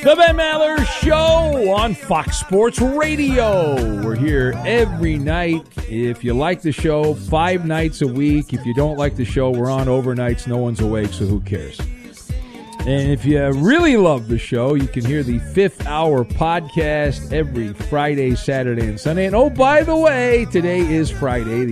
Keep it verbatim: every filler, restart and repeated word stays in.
The Ben Maller Show on Fox Sports Radio. We're here every night. If you like the show, five nights a week. If you don't like the show, we're on overnights. No one's awake, so who cares? And if you really love the show, you can hear the fifth hour podcast every Friday, Saturday, and Sunday. And oh, by the way, today is Friday.